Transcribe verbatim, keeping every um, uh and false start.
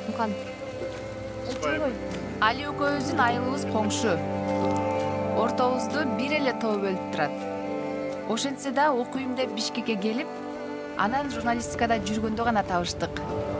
Мукан. Чойгой. Али экөөбүздүн айылыбыз коңшу. Ортобузду бир эле тоо бөлүп турат. Ошентсе да окуйм деп Бишкекке келип, анан журналистикада жүргөндө гана табыштык.